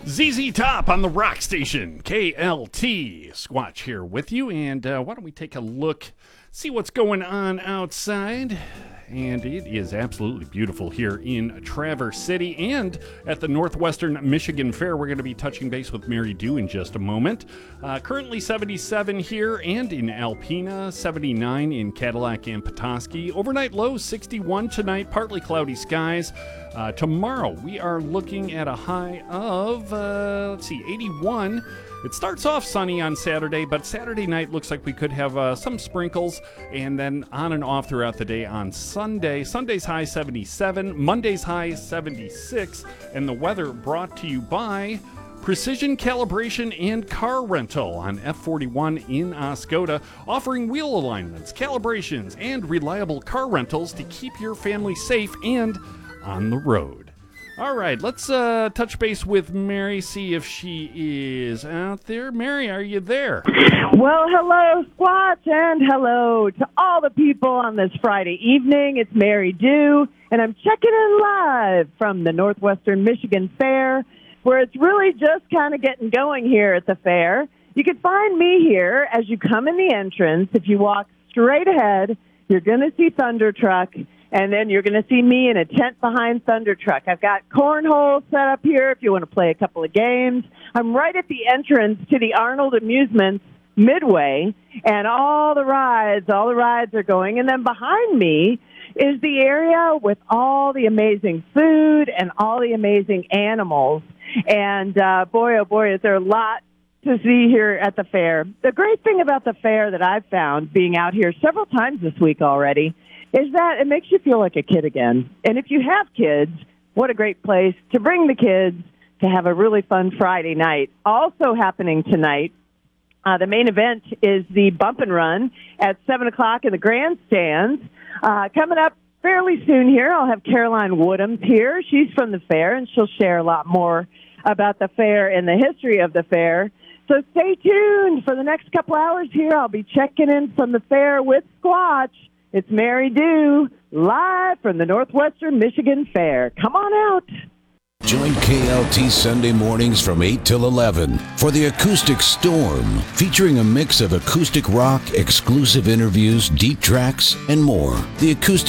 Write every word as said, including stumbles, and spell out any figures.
Z Z Top on the rock station, K L T. Squatch here with you, and uh, why don't we take a look, see what's going on outside. And it is absolutely beautiful here in Traverse City and at the Northwestern Michigan Fair. We're going to be touching base with Mary Dew in just a moment. Uh, currently seventy-seven here and in Alpena, seventy-nine in Cadillac and Petoskey. Overnight lows sixty-one tonight, partly cloudy skies. Uh, tomorrow we are looking at a high of, uh, let's see, eighty-one. It starts off sunny on Saturday, but Saturday night looks like we could have uh, some sprinkles, and then on and off throughout the day on Sunday. Sunday's high seventy-seven, Monday's high seventy-six, and the weather brought to you by Precision Calibration and Car Rental on F forty-one in Oscoda, offering wheel alignments, calibrations, and reliable car rentals to keep your family safe and on the road. All right, let's uh, touch base with Mary, see if she is out there. Mary, are you there? Well, hello, Squatch, and hello to all the people on this Friday evening. It's Mary Dew, and I'm checking in live from the Northwestern Michigan Fair, where it's really just kind of getting going here at the fair. You can find me here as you come in the entrance. If you walk straight ahead, you're going to see Thunder Truck. And then you're going to see me in a tent behind Thunder Truck. I've got cornhole set up here if you want to play a couple of games. I'm right at the entrance to the Arnold Amusements Midway, and all the rides, all the rides are going. And then behind me is the area with all the amazing food and all the amazing animals. And uh, boy, oh boy, is there a lot to see here at the fair. The great thing about the fair that I've found, being out here several times this week already, is that it makes you feel like a kid again. And if you have kids, what a great place to bring the kids to have a really fun Friday night. Also happening tonight, uh, the main event is the Bump and Run at seven o'clock in the grandstands. Uh, coming up fairly soon here, I'll have Caroline Woodhams here. She's from the fair, and she'll share a lot more about the fair and the history of the fair. So stay tuned for the next couple hours here. I'll be checking in from the fair with Squatch. It's Mary Dew, live from the Northwestern Michigan Fair. Come on out. Join K L T Sunday mornings from eight till eleven for the Acoustic Storm, featuring a mix of acoustic rock, exclusive interviews, deep tracks, and more. The Acoustic